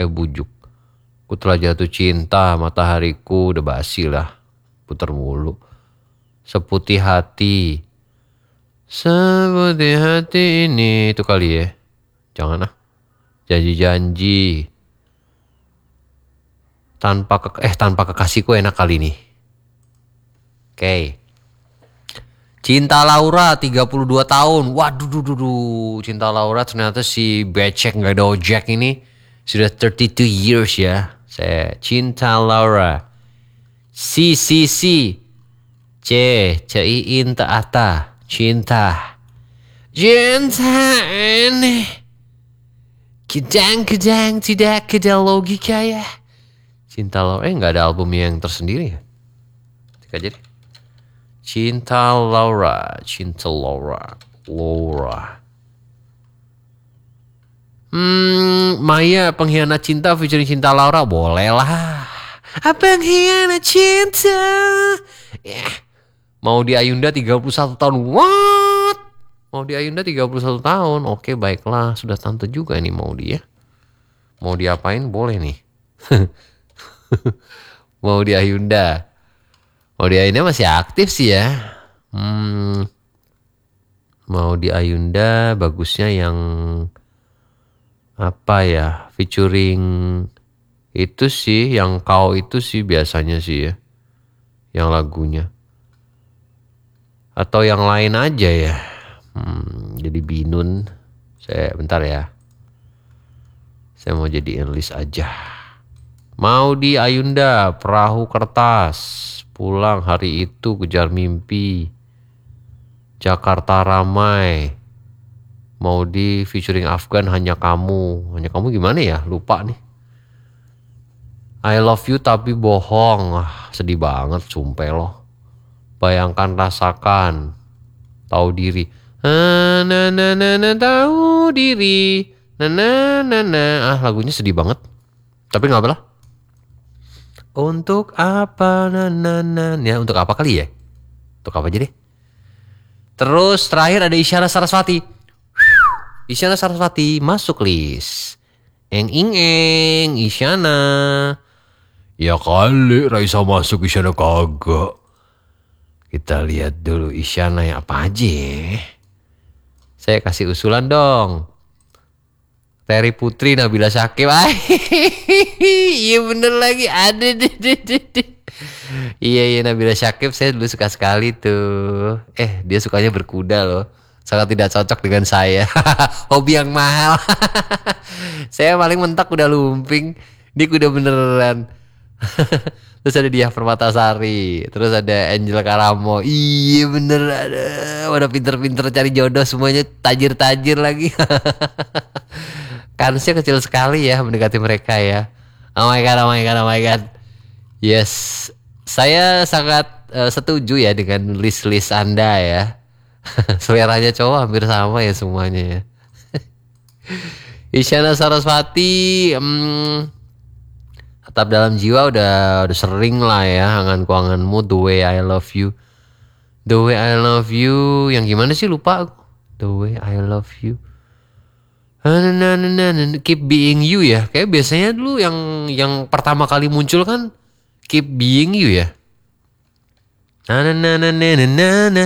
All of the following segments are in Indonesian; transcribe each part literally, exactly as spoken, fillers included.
Eh bujuk. Ku telah jatuh cinta, matahariku udah basi lah. Putar mulu. Seputih hati. Seputih hati ini. Itu kali ya. Jangan ah. Janji-janji. Tanpa ke eh tanpa kekasihku enak kali nih. Oke. Okay. Cinta Laura tiga puluh dua tahun. Waduh duh, duh, duh. Cinta Laura ternyata si becek gak ada ojek ini sudah tiga puluh dua years ya. Saya Cinta Laura. Si si si. C C I N T A T A. Cinta. Cinta ini. Kedang-kedang tidak ada logika ya. Cinta Laura. Eh gak ada album yang tersendiri ya. Cek aja deh. Cinta Laura. Cinta Laura. Laura. Hmm, Maya pengkhianat cinta featuring Cinta Laura. Boleh lah. Pengkhianat cinta. Yeah. Mau di Ayunda tiga puluh satu tahun. What? Mau di Ayunda tiga puluh satu tahun. Oke baiklah. Sudah tante juga nih mau dia. Mau diapain boleh nih. Mau di Ayunda. Mau di Ayunda masih aktif sih ya. Hmm. Mau di Ayunda bagusnya yang apa ya, featuring itu sih, yang kau itu sih biasanya sih ya, yang lagunya. Atau yang lain aja ya. Hmm, jadi binun. Saya bentar ya. Saya mau jadi list aja. Mau di Ayunda, perahu kertas, pulang hari itu, kejar mimpi, Jakarta ramai. Mau di featuring Afgan, hanya kamu. Hanya kamu gimana ya? Lupa nih. I love you tapi bohong. Ah, sedih banget sumpah loh. Bayangkan rasakan. Tahu diri. Na na na na, na tahu diri. Na na na na. Ah lagunya sedih banget. Tapi nggak apa-apa. Untuk apa na na na. Ya untuk apa kali ya? Untuk apa aja deh. Terus terakhir ada Isyana Sarasvati. Isyana Sarasvati masuk list. Eng ing eng Isyana. Ya kali Raisa masuk, Isyana kagak. Kita lihat dulu Isyana yang apa aja. Saya kasih usulan dong. Terry Putri, Nabila Syakib. Iya bener lagi ada deh. Iya iya Nabila Syakib saya dulu suka sekali tuh. Eh dia sukanya berkuda loh. Sangat tidak cocok dengan saya. Hobi yang mahal. Saya paling mentok udah lumping. Dia kuda beneran. Terus ada Diah Permatasari. Terus ada Angel Karamo. Iya bener ada. Udah pinter-pinter cari jodoh semuanya. Tajir-tajir lagi. Kansnya kecil sekali ya mendekati mereka ya. Oh my god, oh my god, oh my god. Yes. Saya sangat uh, setuju ya dengan list-list Anda ya. Seleranya cowok hampir sama ya semuanya ya. Isyana Sarasvati, hmm, tetap dalam jiwa udah udah sering lah ya. Angan kuanganmu, The Way I Love You. The Way I Love You yang gimana sih lupa aku. The Way I Love You. Keep Being You ya. Kayak biasanya dulu yang yang pertama kali muncul kan Keep Being You ya. Na na na na na na na.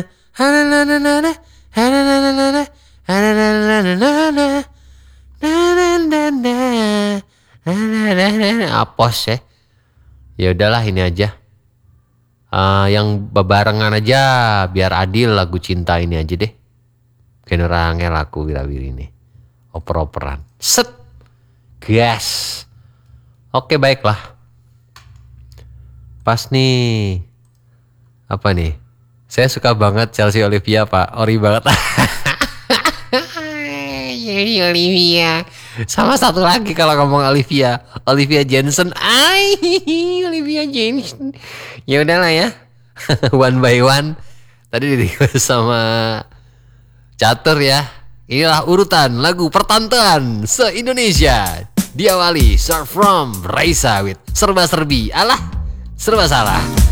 Apos ya. Ya udahlah ini aja. Uh, yang bebarengan aja biar adil lagu cinta ini aja deh. Kayak orangnya laku wira-wiri ini. Oper-operan. Set. Gas. Oke baiklah. Pas nih. Apa nih? Saya suka banget Chelsea Olivia pak. Ori banget. Olivia. Sama satu lagi kalau ngomong Olivia. Olivia Jensen. Ay, Olivia Jensen. Ya udahlah ya. One by one. Tadi di sama Catur ya. Inilah urutan lagu pertantan se-Indonesia. Diawali Start From Raisa with Serba Serbi. Alah, serba salah.